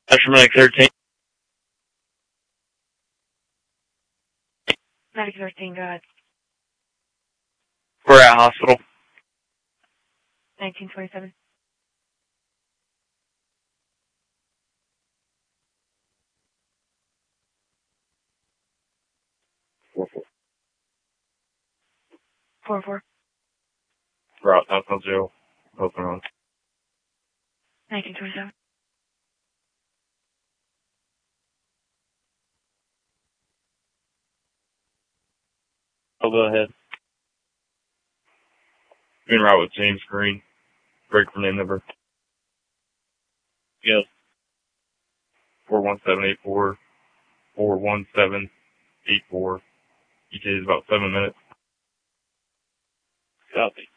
National Medic 13. Medic 13, go ahead. We're at hospital. 1927. Four. 4. We're out South Jail. Open on. 1927. Oh, go ahead. Been right with James Green. Break from name number. Yes. 41784. 41784. ETA is about 7 minutes. Copy.